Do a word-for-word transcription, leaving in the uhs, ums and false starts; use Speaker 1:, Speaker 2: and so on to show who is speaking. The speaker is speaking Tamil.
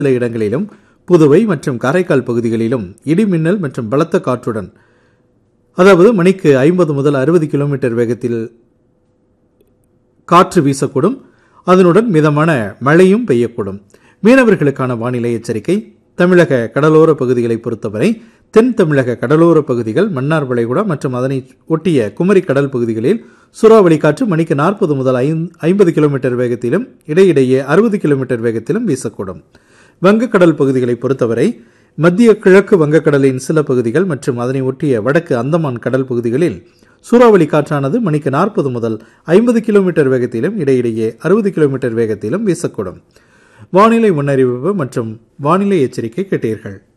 Speaker 1: சில இடங்களிலும் புதுவை மற்றும் காரைக்கால் பகுதிகளிலும் இடிமின்னல் மற்றும் பலத்த காற்றுடன் அதாவது மணிக்கு ஐம்பது முதல் அறுபது கிலோமீட்டர் வேகத்தில் காற்று வீசக்கூடும். அதனுடன் மிதமான மழையும் பெய்யக்கூடும். மீனவர்களுக்கான வானிலை எச்சரிக்கை. தமிழக கடலோர பகுதிகளை பொறுத்தவரை தென் தமிழக கடலோர பகுதிகள், மன்னார் வளைகுடா மற்றும் அதனை ஒட்டிய குமரி கடல் பகுதிகளில் சூறாவளி காற்று மணிக்கு நாற்பது முதல் ஐம்பது கிலோமீட்டர் வேகத்திலும் இடையிடையே அறுபது கிலோமீட்டர் வேகத்திலும் வீசக்கூடும். வங்கக்கடல் பகுதிகளை பொறுத்தவரை மத்திய கிழக்கு வங்கக்கடலின் சில பகுதிகள் மற்றும் அதனை ஒட்டிய வடக்கு அந்தமான் கடல் பகுதிகளில் சூறாவளி காற்றானது மணிக்கு நாற்பது முதல் ஐம்பது கிலோமீட்டர் வேகத்திலும் இடையிடையே அறுபது கிலோமீட்டர் வேகத்திலும் வீசக்கூடும். வானிலை முன்னறிவிப்பு மற்றும் வானிலை எச்சரிக்கை கேட்டீர்கள்.